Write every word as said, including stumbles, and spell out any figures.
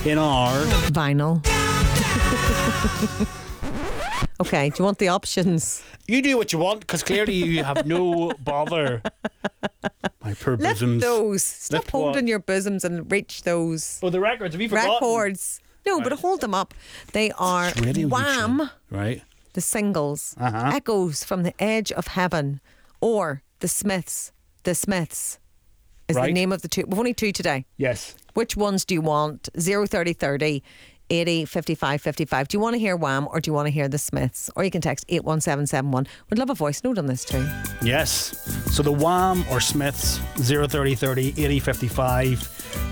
in our Vinyl. Okay, do you want the options? You do what you want, because clearly you have no bother. My poor Lift bosoms. those. Stop Lift holding what? your bosoms and reach those. Oh, the records. Have you forgotten? Records. No, Right. but hold them up. They are It's radio Wham, YouTube. Right. the singles, Uh-huh. Echoes from the Edge of Heaven, or The Smiths. The Smiths is the Right. name of the two. We've only two today. Yes. Which ones do you want? zero thirty thirty, eighty fifty-five fifty-five. Do you want to hear Wham or do you want to hear the Smiths? Or you can text eight one seven seven one. We'd love a voice note on this too. Yes. So the Wham or Smiths, zero thirty thirty, eighty fifty-five.